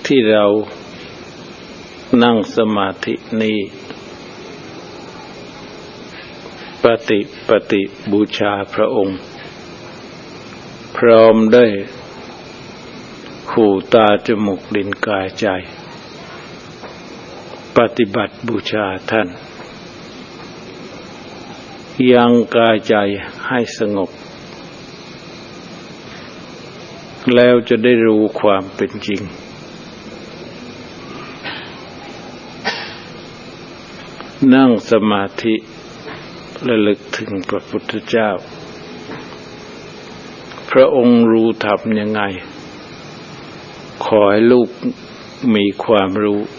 ที่เรานั่งสมาธินี้ปฏิบูชาพระองค์พร้อมได้หูตาจมูกลิ้นกายใจปฏิบัติบูชาท่านยังกายใจให้สงบแล้วจะได้รู้ความเป็นจริงนั่งสมาธิระลึกถึงพระพุทธเจ้าพระองค์รู้ธรรมยังไงขอให้ลูกมีความรู้